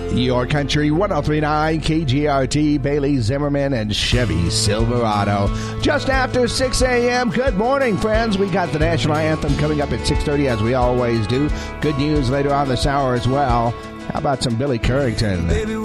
Your Country 103.9 KGRT, Bailey Zimmerman and Chevy Silverado. Just after 6 a.m. Good morning, friends. We got the national anthem coming up at 6:30 as we always do. Good news later on this hour as well. How about some Billy Currington? Baby,